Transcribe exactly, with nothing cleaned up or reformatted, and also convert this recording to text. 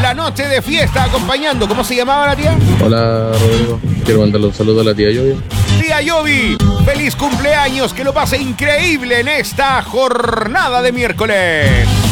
la noche de fiesta acompañando. ¿Cómo se llamaba la tía? Hola Rodrigo, quiero mandarle un saludo a la tía Yovi. Tía Yovi, feliz cumpleaños, que lo pase increíble en esta jornada de miércoles.